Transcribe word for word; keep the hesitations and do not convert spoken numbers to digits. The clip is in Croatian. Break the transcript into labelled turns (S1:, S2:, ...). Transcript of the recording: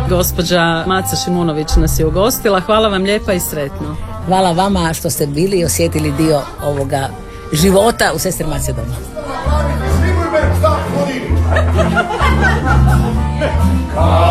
S1: Gospođa Maca Šimunović nas je ugostila. Hvala vam lijepa i sretno.
S2: Hvala vama što ste bili i osjetili dio ovoga života u Sestre Mace doma.